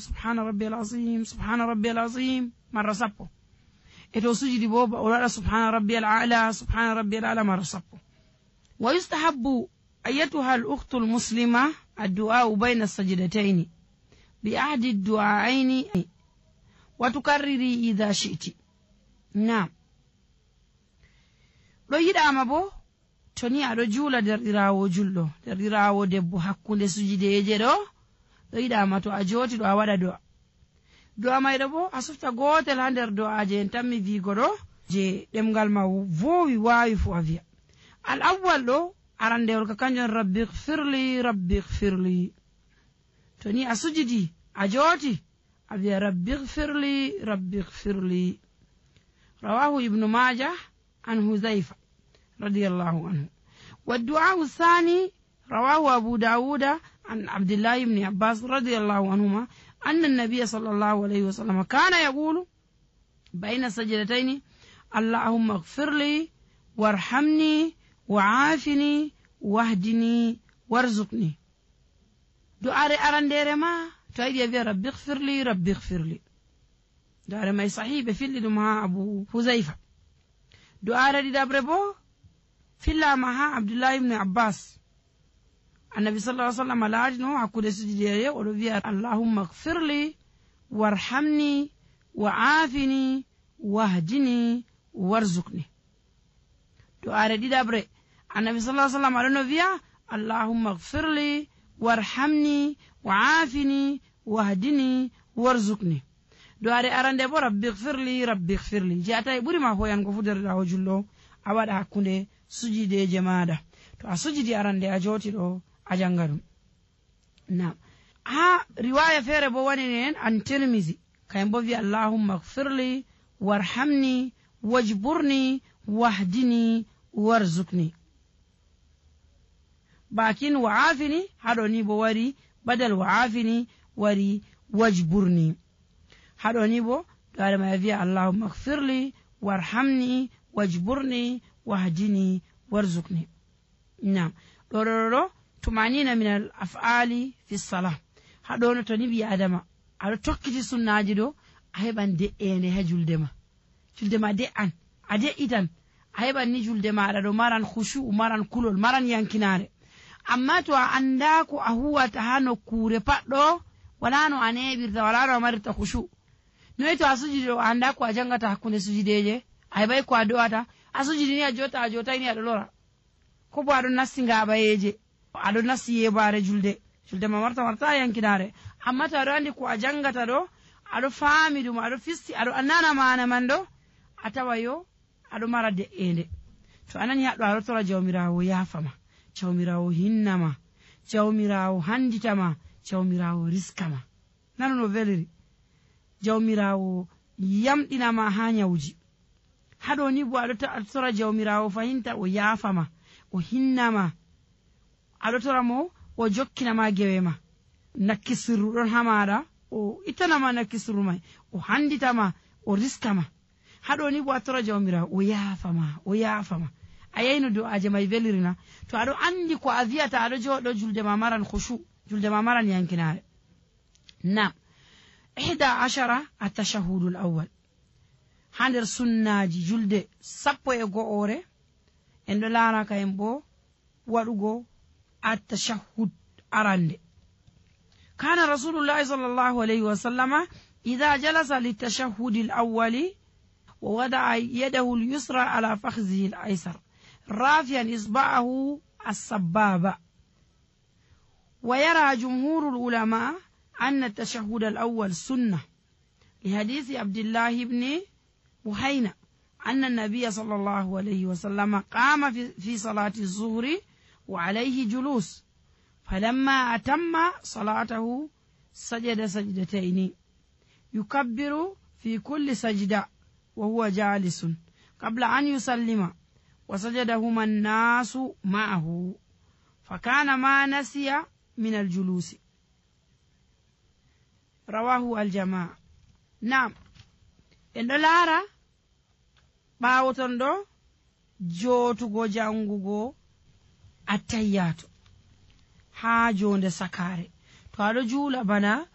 سبحان ربي العظيم سبحان ربي العظيم مرة سبو إتو سجد بوب ولا سبحان ربي الأعلى سبحان ربي الأعلى مرة سبو. ويستحب أيتها الأخت المسلمة الدعاء بين السجدتين بأحد الدعائين وتكرري إذا شئت. نعم ɗo yiɗama bo to ni aɗo juula derɗirawo julɗo derɗirawo debbo hakkunde sujideje ɗo yiɗama to a joti ɗo a waɗa do'a mayɗo bo a sufta gotel ha nder do'aje en tammi vigo ɗo je ɗemgal ma vowi wawi fu a wiya al awwal ɗo arandewol ka kanjon rabbi ighfirli to ni a sujidi a joti a wiya rabbi ighfirli rawahu ibnu majah an huzaifa radiyallahu anhu. والدعاء الثاني رواه أبو داود عن عبد الله بن عباس رضي الله عنهما أن النبي صلى الله عليه وسلم كان يقول بين السجدتين اللهم اغفر لي وارحمني وعافني واهدني وارزقني. دعاء أرندير ما تايدي ربي اغفر لي دعاء ما صحيح بفيل مع أبو حذيفة. دعاء دابربو فيلا مع عبد الله بن عباس النبي صلى الله عليه وسلم لاجنو حكود سجديه ولو اللهم اغفر لي وارحمني وعافني واهدني وارزقني. دعاء دابر النبي صلى الله عليه وسلم على فيها اللهم اغفر لي وارحمني وعافني واهدني وارزقني. دعاء أرندي بو ربي اغفر لي جاءتي بوري ما هو ينكو فدر لا جلو awada hakkunde sujideje maada to a sujidi arande a joti do a jangadum. Naam ha riwaya fere bo wani nen an Tirmizi kayen bo wi allahumma ighfirli warhamni wajburni wahdini warzuqni. bakin wa'afini hado ni bo wari badal wa'afini wari wajburni hado ni bo dare ma wi allahumma ighfirli warhamni wajburni wahdini warzuqni. Naam ɗo tumanina min al af'ali fi salah haɗono to ni ɓi adama aɗo tokkiti sunnaji ɗo a heɓan de'ende ha julde ma de'an a de'itan a heɓan ni julde maɗa ɗo maran khushu maran kulol maran yankinare. amma to a anda ko a huwata ha nokkure pat ɗo wala no a neɓirta wala no a marirta khushu noyi to a sujidi ɗo a anda ko a jangata hakkunde sujideje a heɓay ko a do'ata a sujidi ni a jota ni aɗo lora ko bo aɗo nasti ngaɓayeje aɗo nasti yebare julde ma marta yankinare. amma to aɗo andi ko a jangata ɗo aɗo faami ɗum aɗo fisti aɗo annana mana man ɗo a tawa yo aɗo mara de'ende. to anani haɗɗo aɗo tora jawmirawo yafama jawmirawo hinnama jawmirawo handitama jawmirawo riskama nano no veliri jawmirawo yamɗinama ha nyawji. haɗo ni bo aɗo tora jawmirawo fahinta o yafama o hinnama aɗo tora mo o jokkinama gewe ma nakki sirru ɗon ha maɗa o ittanama nakki sirru mai o handitama o riskama. haɗo ni bo a tora jawmirawo o yafama a yayno do'aje mai velirina to aɗo andi ko a wiyata aɗo joɗo julde ma maran khushu julde ma maran yankinare. Naam 11 التشهد الأول ha nder sunnaji julde 11 en ɗo laara kayen bo waɗugo التشهد arande. كان رسول الله صلى الله عليه وسلم إذا جلس للتشهد الأول ووضع يده اليسرى على فخذه الأيسر رافعا إصبعه السبابة. ويرى جمهور العلماء أن التشهد الأول سنة لحديث عبد الله بن بحينة أن النبي صلى الله عليه وسلم قام في صلاة الظهر وعليه جلوس فلما أتم صلاته سجد سجدتين يكبر في كل سجدة وهو جالس قبل أن يسلم وسجدهما الناس معه فكان ما نسي من الجلوس. رواه الجماعة. نعم en ɗo laara ɓaawo ton ɗo jootugo jangugo attayyato haa jonde sakare to aɗo juula bana